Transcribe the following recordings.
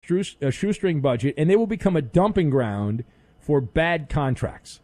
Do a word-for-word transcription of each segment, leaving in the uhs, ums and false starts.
shoe- a shoestring budget, and they will become a dumping ground for bad contracts.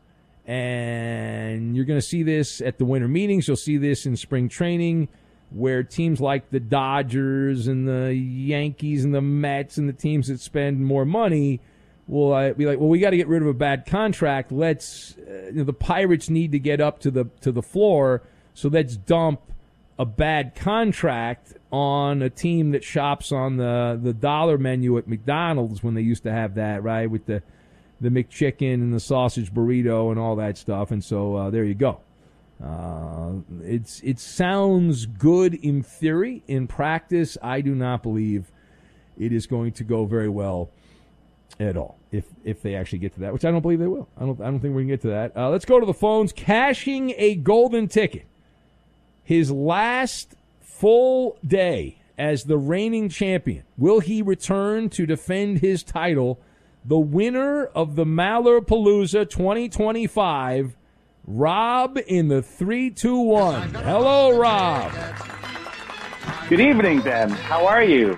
And you're going to see this at the winter meetings. You'll see this in spring training, where teams like the Dodgers and the Yankees and the Mets and the teams that spend more money will uh, be like, well, we got to get rid of a bad contract. Let's uh, you know, the Pirates need to get up to the to the floor, so let's dump a bad contract on a team that shops on the, the dollar menu at McDonald's when they used to have that, right, with the the McChicken and the sausage burrito and all that stuff. And so uh, there you go. Uh, it's it sounds good in theory. In practice, I do not believe it is going to go very well at all. If if they actually get to that, which I don't believe they will. I don't I don't think we can get to that. Uh, let's go to the phones. Cashing a golden ticket. His last full day as the reigning champion. Will he return to defend his title? The winner of the Maller-Palooza twenty twenty-five, Rob in the three two one. Hello, Rob. Good evening, Ben. How are you?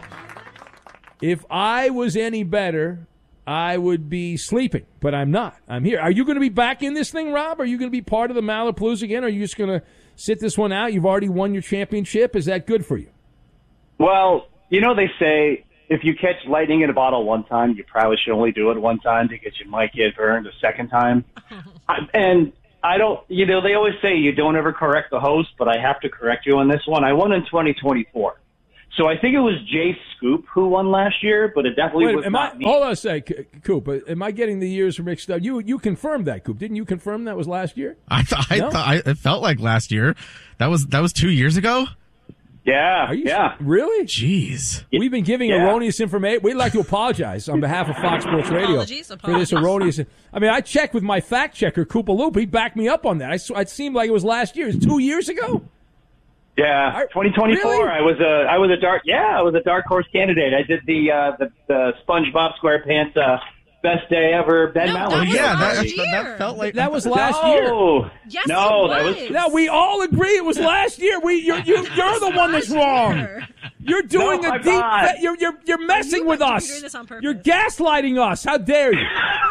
If I was any better, I would be sleeping, but I'm not. I'm here. Are you going to be back in this thing, Rob? Are you going to be part of the Maller-Palooza again, or are you just going to sit this one out? You've already won your championship. Is that good for you? Well, you know, they say if you catch lightning in a bottle one time, you probably should only do it one time because you might get burned a second time. I, and I don't, you know, they always say you don't ever correct the host, but I have to correct you on this one. I won in twenty twenty-four. So I think it was Jay Scoop who won last year, but it definitely Wait, was am not I, me. Hold on a sec, Coop. Am I getting the years mixed up? You you confirmed that, Coop. Didn't you confirm that was last year? I thought I No? thought I, it felt like last year. That was that was two years ago. Yeah, Are you yeah. really? Jeez. We've been giving Yeah. erroneous information. We'd like to apologize on behalf of Fox Sports Radio Apologies, for this apologies. erroneous. I mean, I checked with my fact checker, Koopa Loop. He backed me up on that. I, sw- it seemed like it was last year. It's two years ago. Yeah, I- twenty twenty-four. really? I was a I was a dark yeah I was a dark horse candidate. I did the uh, the, the SpongeBob SquarePants uh, best day ever. Ben No, Maller. that was yeah, last that, year. that felt like That was last year. no, Yes, no, it that was. was No, we all agree it was last year. We you're you're, you're the one that's wrong. You're doing No, a I'm deep. not. Fe- you're you're you're messing You with must be us. doing this on purpose. You're gaslighting us. How dare you?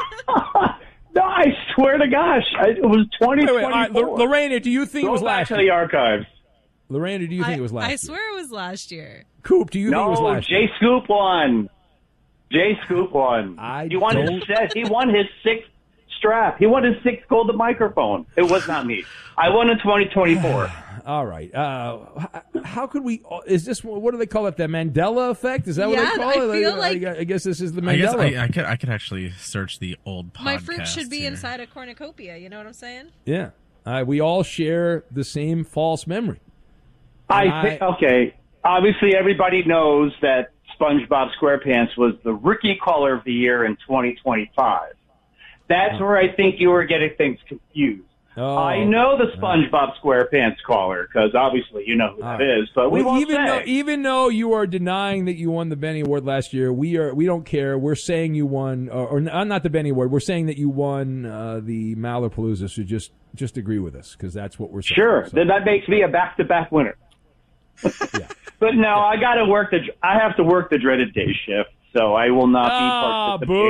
No, I swear to gosh, I, it was twenty Wait, wait, twenty-four. all right, L- Lorena, do you think Go it was back last to year? the archives. Lorena, do you think I, it was last I year? swear it was last year. Coop, do you think it was No, last year? Jay Scoop won. Jay Scoop won. I he won don't- his set. He won his sixth strap. He won his sixth golden microphone. It was not me. I won in twenty twenty-four. All right. Uh, h- how could we? Is this what do they call it? The Mandela effect? Is that what Yeah, they call I it? feel like- I, I guess this is the I guess Mandela. I, I could I could actually search the old podcast. My fruit should be here. inside a cornucopia. You know what I'm saying? yeah. Uh, we all share the same false memory. I think, okay. Obviously, everybody knows that SpongeBob SquarePants was the rookie caller of the year in twenty twenty-five. That's where I think you were getting things confused. Oh, I know the SpongeBob SquarePants caller because obviously you know who All that right. is, but we Well, won't even say. though even though you are denying that you won the Benny Award last year, we are we don't care. We're saying you won, or, or uh, not the Benny Award. We're saying that you won uh, the Maller-Palooza. So just just agree with us because that's what we're saying. Sure, So, then that makes me a back-to-back winner. yeah. But no, I got to work the. I have to work the dreaded day shift, so I will not be Ah, participating.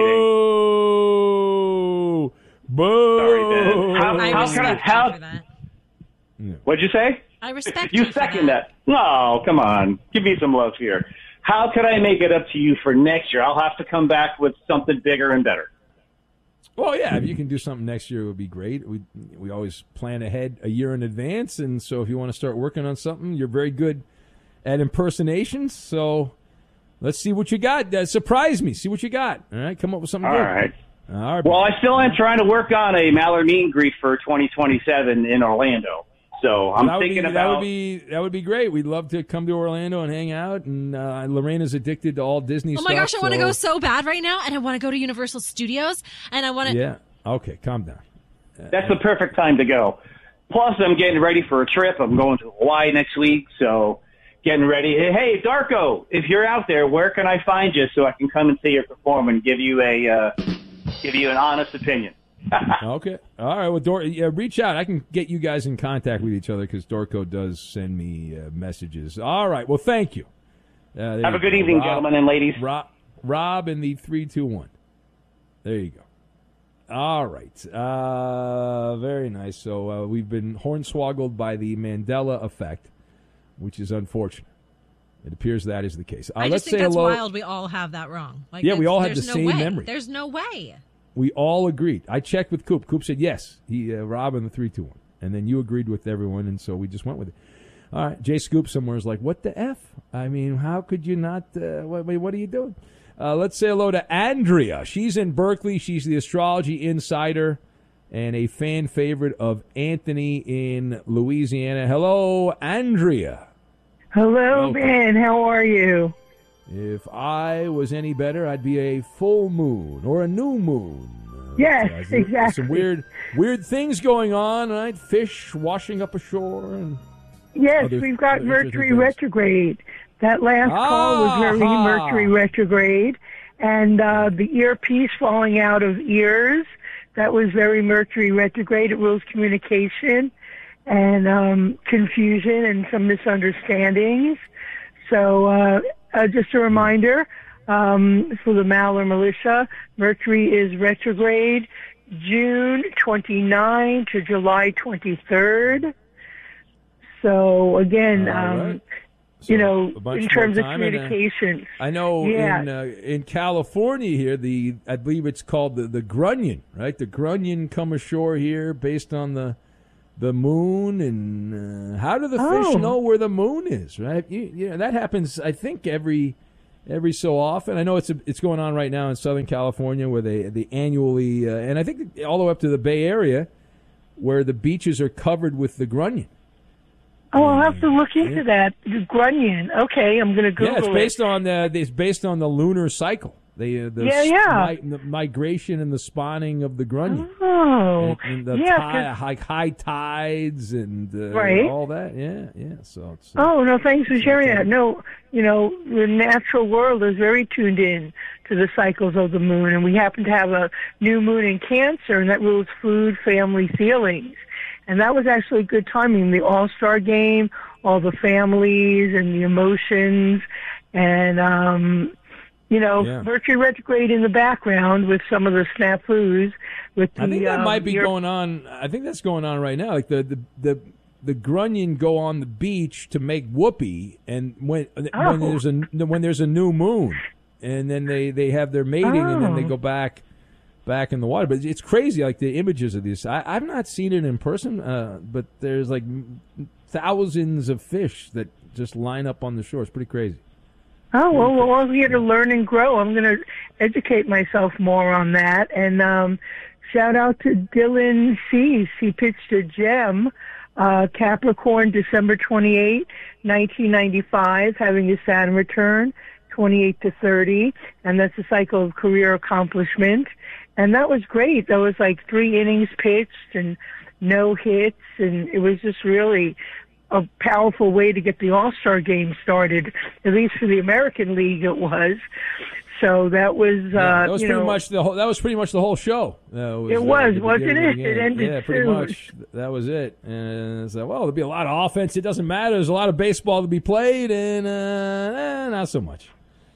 boo, boo. Sorry, Ben. How- I how respect can I- you how- for that. What'd you say? I respect you. You for second that. No, come on. Give me some love here. How could I make it up to you for next year? I'll have to come back with something bigger and better. Well, yeah, if you can do something next year, it would be great. We we always plan ahead a year in advance, and so if you want to start working on something, you're very good at impersonations. So let's see what you got. Uh, surprise me. See what you got. All right, come up with something All good. right. All right. Well, I still am trying to work on a Mallard meet and greet for twenty twenty-seven in Orlando. So I'm that would thinking be, about. that would be that would be great. We'd love to come to Orlando and hang out. And uh, Lorena's addicted to all Disney Oh stuff. my gosh, I want to so- go so bad right now, and I want to go to Universal Studios, and I want to. Yeah. Okay. Calm down. That's the perfect time to go. Plus, I'm getting ready for a trip. I'm going to Hawaii next week, so getting ready. Hey, Darko, if you're out there, where can I find you so I can come and see you perform and give you a uh, give you an honest opinion? Okay. All right. Well, Dor- yeah, reach out. I can get you guys in contact with each other because Dorco does send me uh, messages. All right. Well, thank you. Uh, there Have you a good go. evening, Rob- gentlemen and ladies. Rob, Rob in the three two one. There you go. All right. Uh, very nice. So uh, we've been hornswoggled by the Mandela effect, which is unfortunate. It appears that is the case. Uh, I let's just think say that's hello. wild. We all have that wrong. Like, Yeah, we it's- all have there's the no same way. memory. There's no way. We all agreed. I checked with Coop. Coop said yes. He uh, Rob in the three two one, and then you agreed with everyone, and so we just went with it. All right. Jay Scoop somewhere is like, what the F? I mean, how could you not? Uh, what, what are you doing? Uh, let's say hello to Andrea. She's in Berkeley. She's the astrology insider and a fan favorite of Anthony in Louisiana. Hello, Andrea. Hello, Welcome. Ben. How are you? If I was any better, I'd be a full moon or a new moon. Uh, Yes, uh, there's exactly. Some weird, weird things going on, right? Fish washing up ashore, and Yes, Other- we've got other interesting Mercury things. retrograde. That last call was very Ah-ha. Mercury retrograde. And uh, the earpiece falling out of ears, that was very Mercury retrograde. It rules communication and um, confusion and some misunderstandings. So uh, uh, just a reminder um, for the Maller militia, Mercury is retrograde June twenty-ninth to July twenty-third. So again, All um, right. So you know, a bunch in more terms of time and, uh, communication. I know Yeah. in uh, in California here, the I believe it's called the the grunion, right? The grunion come ashore here based on the the moon, and uh, how do the Oh. fish know where the moon is, right? You, you know, that happens, I think, every every so often. I know it's a, it's going on right now in Southern California, where they they annually, uh, and I think all the way up to the Bay Area, where the beaches are covered with the grunion. Oh, I'll have to look into that. The grunion. Okay, I'm going to Google Yeah, it's it. based on the it's based on the lunar cycle. The, uh, the Yeah, s- yeah. mi- the migration and the spawning of the grunion. Oh, and, and the yeah. ti- 'cause- high, high tides and uh, Right. all that. Yeah, yeah. So it's, uh, Oh, no, thanks for sharing that. No, you know, the natural world is very tuned in to the cycles of the moon, and we happen to have a new moon in Cancer, and that rules food, family, feelings. And that was actually good timing. The All-Star game, all the families and the emotions, and, um, you know, Yeah. Mercury retrograde in the background with some of the snafus. With the, I think that um, might be your- going on. I think that's going on right now. Like the the the, the grunion go on the beach to make whoopee, and when Oh. when there's a when there's a new moon, and then they, they have their mating, and then they Oh. go back back in the water. But it's crazy, like the images of these. I, I've not seen it in person, uh, but there's like thousands of fish that just line up on the shore. It's pretty crazy. Oh, well, we're all here to learn and grow. I'm going to educate myself more on that. And um, shout out to Dylan Cease. He pitched a gem, uh, Capricorn, December twenty-eighth, nineteen ninety-five, having his Saturn return, twenty-eight to thirty. And that's a cycle of career accomplishment. And that was great. That was like three innings pitched and no hits. And it was just really a powerful way to get the All-Star game started, at least for the American League it was. So that was, Yeah, uh, that was you pretty know, much the whole. That was pretty much the whole show. Uh, It uh, was, the wasn't beginning it? and the It end. ended Yeah, pretty soon. much. That was it. And it's like, well, there'll be a lot of offense. It doesn't matter. There's a lot of baseball to be played, and uh, eh, not so much.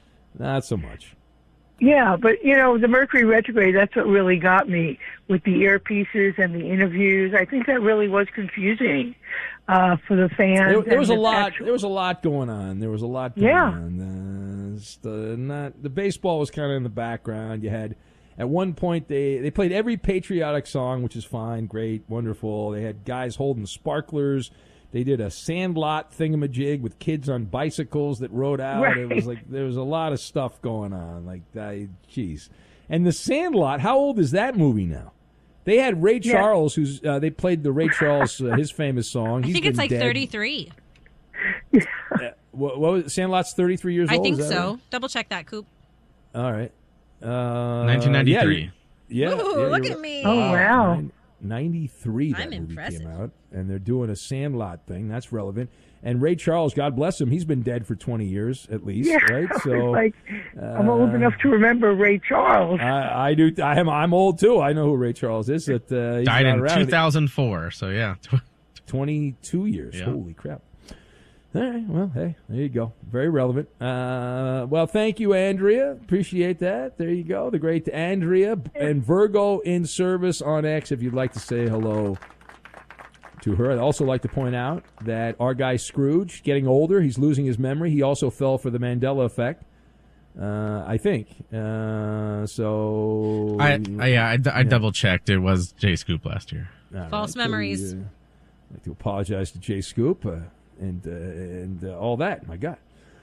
Not so much. yeah, but, you know, the Mercury retrograde, that's what really got me with the earpieces and the interviews. I think that really was confusing uh, for the fans. There, there and was a the lot. actual- There was a lot going on. There was a lot going Yeah. on. Uh, it's the, not the baseball was kind of in the background. You had at one point they they played every patriotic song, which is fine, great, wonderful. They had guys holding sparklers. They did a sandlot thingamajig with kids on bicycles that rode out. Right. It was like there was a lot of stuff going on. Like, I, geez, and the Sandlot. How old is that movie now? They had Ray Yeah. Charles, who's uh, they played the Ray Charles, uh, his famous song. I He's think it's been like dead. thirty-three. Uh, what, what was it? Sandlot's thirty-three years I old. think is that so. right? Double check that, Coop. All right. Uh, nineteen ninety-three. Yeah, yeah, Ooh, yeah, look you're at me. Oh, wow. Nine- ninety-three. That I'm movie impressive. came out, and they're doing a Sandlot thing. That's relevant. And Ray Charles, God bless him, he's been dead for twenty years at least, Yeah, right? So like, I'm old uh, enough to remember Ray Charles. I, I do. I am. I'm old too. I know who Ray Charles is. That uh, he's Died not in around. two thousand four. So yeah. twenty-two years. Yeah. Holy crap. All right. Well, hey, there you go. Very relevant. Uh, well, thank you, Andrea. Appreciate that. There you go. The great Andrea and Virgo in service on X. If you'd like to say hello to her. I'd also like to point out that our guy Scrooge, getting older, he's losing his memory. He also fell for the Mandela effect. Uh, I think. Uh, so. I, I yeah, I, I yeah. double checked. It was Jay Scoop last year. False right. memories. So we, uh, I'd like to apologize to Jay Scoop. Uh, And uh, and uh, all that. My God.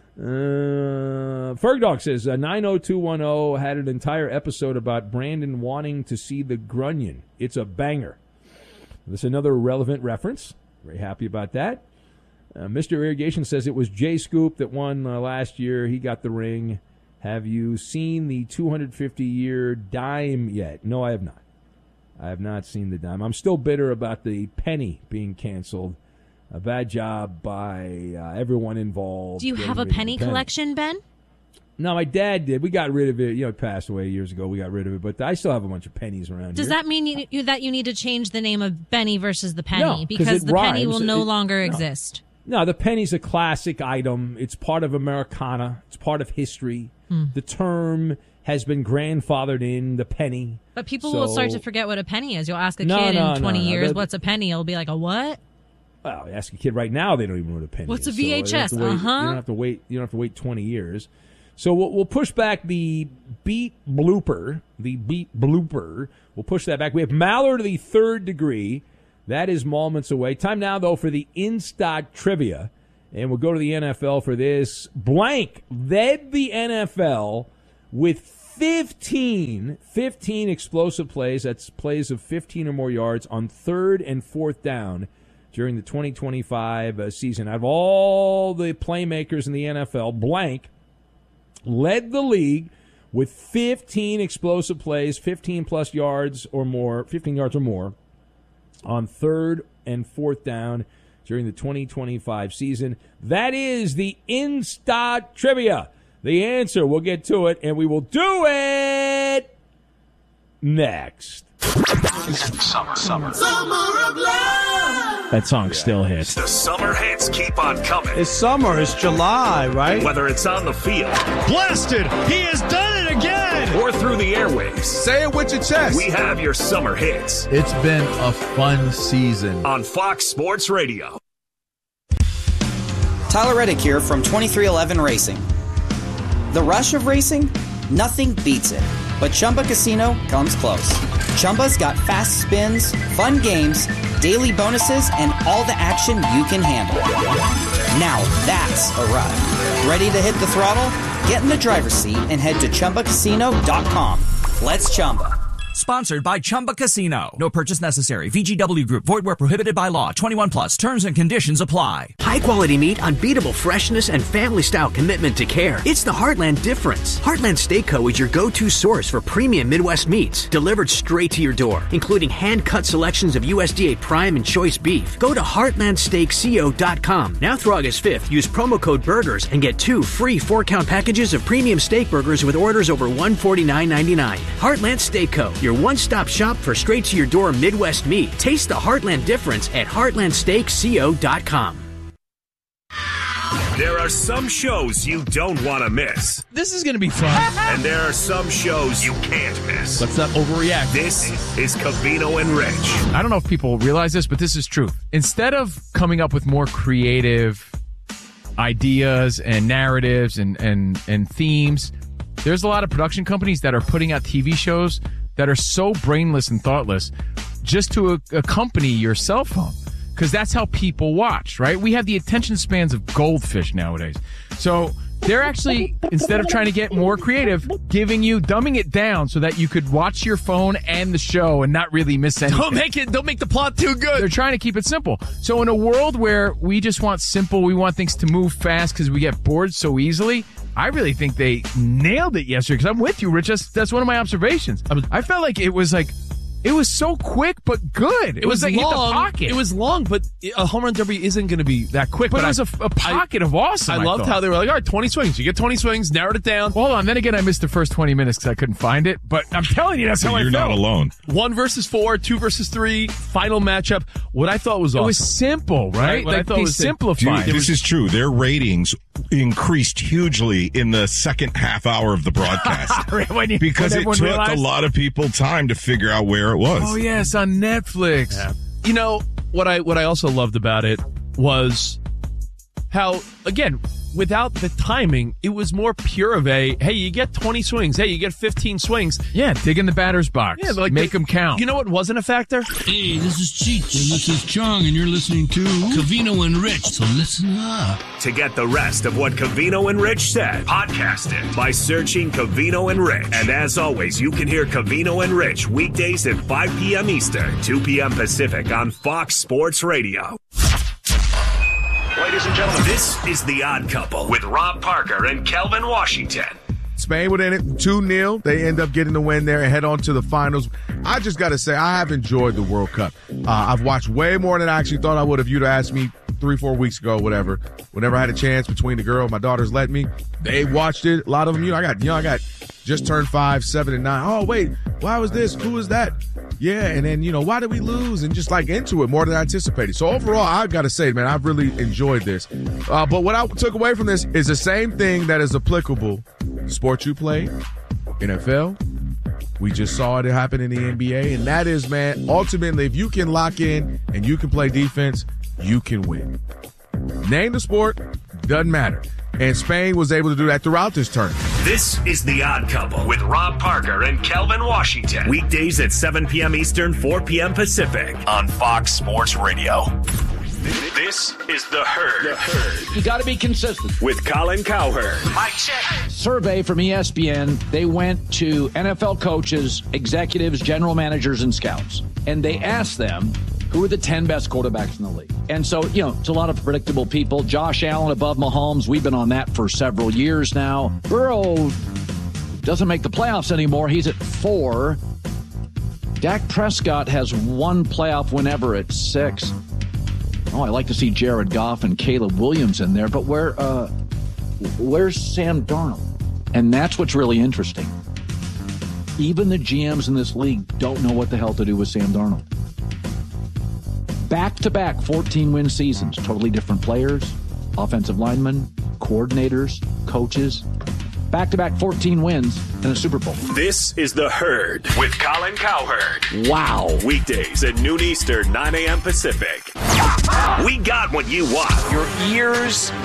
Uh, Fergdog says, uh, nine oh two one oh had an entire episode about Brandon wanting to see the Grunion. It's a banger. This is another relevant reference. Very happy about that. Uh, Mister Irrigation says it was Jay Scoop that won uh, last year. He got the ring. Have you seen the two hundred fifty year dime yet? No, I have not. I have not seen the dime. I'm still bitter about the penny being canceled. A bad job by uh, everyone involved. Do you have a penny, penny collection, Ben? No, my dad did. We got rid of it. You know, it passed away years ago. We got rid of it, but I still have a bunch of pennies around Does here. that mean you, you, that you need to change the name of Benny versus the penny? No, because the rhymes. penny will no it, longer no. exist. No, the penny's a classic item. It's part of Americana. It's part of history. Hmm. The term has been grandfathered in, the penny. But people so, will start to forget what a penny is. You'll ask a no, kid no, in twenty no, no. years, The, what's a penny? It'll be like, a what? Well, ask a kid right now, they don't even know what a penny What's is. a V H S? So wait, uh-huh. You don't have to wait. You don't have to wait twenty years. So we'll, we'll push back the beat blooper. The beat blooper. We'll push that back. We have Mallard to the third degree. That is moments away. Time now, though, for the in-stock trivia. And we'll go to the N F L for this. Blank led the N F L with fifteen, fifteen explosive plays. That's plays of fifteen or more yards on third and fourth down during the twenty twenty-five uh, season. Out of all the playmakers in the N F L, Blank led the league with fifteen explosive plays, fifteen plus yards or more, fifteen yards or more on third and fourth down during the twenty twenty-five season. That is the in-stock trivia. The answer, we'll get to it, and we will do it next. Summer, summer. Summer of love. That song still hits. The summer hits keep on coming. It's summer. It's July, right? Whether it's on the field. Blasted! He has done it again! Or through the airwaves. Say it with your chest. We have your summer hits. It's been a fun season. On Fox Sports Radio. Tyler Reddick here from twenty-three eleven Racing. The rush of racing? Nothing beats it. But Chumba Casino comes close. Chumba's got fast spins, fun games, daily bonuses, and all the action you can handle. Now that's a ride. Ready to hit the throttle? Get in the driver's seat and head to Chumba Casino dot com. Let's Chumba. Sponsored by Chumba Casino. No purchase necessary. V G W Group. Void where prohibited by law. twenty-one plus. Terms and conditions apply. High quality meat, unbeatable freshness, and family style commitment to care. It's the Heartland difference. Heartland Steak Co. is your go-to source for premium Midwest meats, delivered straight to your door, including hand-cut selections of U S D A prime and choice beef. Go to heartland steak co dot com. Now through August fifth, use promo code BURGERS and get two free four-count packages of premium steak burgers with orders over one hundred forty-nine ninety-nine. Heartland Steak Co. Your one-stop shop for straight-to-your-door Midwest meat. Taste the Heartland difference at heartland steak co dot com. There are some shows you don't want to miss. This is going to be fun. And there are some shows you can't miss. Let's not overreact. This is Covino and Rich. I don't know if people realize this, but this is true. Instead of coming up with more creative ideas and narratives and, and, and themes, there's a lot of production companies that are putting out T V shows that are so brainless and thoughtless just to a- accompany your cell phone. Because that's how people watch, right? We have the attention spans of goldfish nowadays. So they're actually, instead of trying to get more creative, giving you, dumbing it down so that you could watch your phone and the show and not really miss anything. Don't make it, don't make the plot too good. They're trying to keep it simple. So in a world where we just want simple, we want things to move fast because we get bored so easily, I really think they nailed it yesterday because I'm with you, Rich. That's, that's one of my observations. I felt like it was like, It was so quick but good. It, It was like hit the long. pocket. It was long, but a home run derby isn't going to be that quick. But But, it was I, a, a pocket of awesome. I I loved thought. how they were like, all right, twenty swings. You get twenty swings, narrowed it down. Well, hold on. Then again, I missed the first twenty minutes because I couldn't find it. But I'm telling you, that's So how you're I felt. not alone. One versus four, two versus three, final matchup. What I thought was It awesome. was simple, right? What I Like thought they was simplified. Dude, this is true. Their ratings increased hugely in the second half hour of the broadcast When you- because when it everyone took realized- a lot of people time to figure out where it was. Oh yes, on Netflix. Yeah. You know what I what I also loved about it was how, again, without the timing, it was more pure of a, hey, you get twenty swings, hey, you get fifteen swings. Yeah, dig in the batter's box. Yeah, like make the- them count. You know what wasn't a factor? Hey, this is Cheech, and this is Chong, and you're listening to Covino and Rich, so listen up. To get the rest of what Covino and Rich said, podcast it by searching Covino and Rich. And as always, you can hear Covino and Rich weekdays at five p.m. Eastern, two p.m. Pacific on Fox Sports Radio. Ladies and gentlemen, this is The Odd Couple with Rob Parker and Kelvin Washington. Spain within it, two nil. They end up getting the win there and head on to the finals. I just got to say, I have enjoyed the World Cup. Uh, I've watched way more than I actually thought I would if you'd asked me three, four weeks ago, whatever. Whenever I had a chance between the girl, my daughters let me. They watched it. A lot of them, you know, I got, you know, I got just turned five, seven, and nine. Oh, wait, why was this? Who was that? Yeah, and then, you know, why did we lose? And just like into it more than I anticipated. So overall, I've got to say, man, I've really enjoyed this. Uh, but what I took away from this is the same thing that is applicable. Sport you play, N F L. We just saw it happen in the N B A. And that is, man, ultimately, if you can lock in and you can play defense, you can win. Name the sport, doesn't matter. And Spain was able to do that throughout this tournament. This is The Odd Couple with Rob Parker and Kelvin Washington. Weekdays at seven p.m. Eastern, four p.m. Pacific on Fox Sports Radio. This is The Herd. The Herd. You got to be consistent. With Colin Cowherd. Mike check. Survey from E S P N. They went to N F L coaches, executives, general managers, and scouts. And they asked them, who are the ten best quarterbacks in the league? And so, you know, it's a lot of predictable people. Josh Allen above Mahomes. We've been on that for several years now. Burrow doesn't make the playoffs anymore. He's at four. Dak Prescott has one playoff win ever at six. Oh, I like to see Jared Goff and Caleb Williams in there, but where, uh, where's Sam Darnold? And that's what's really interesting. Even the G Ms in this league don't know what the hell to do with Sam Darnold. Back-to-back fourteen-win seasons, totally different players, offensive linemen, coordinators, coaches. Back-to-back fourteen wins and a Super Bowl. This is The Herd with Colin Cowherd. Wow. Weekdays at noon Eastern, nine a.m. Pacific. We got what you want. Your ears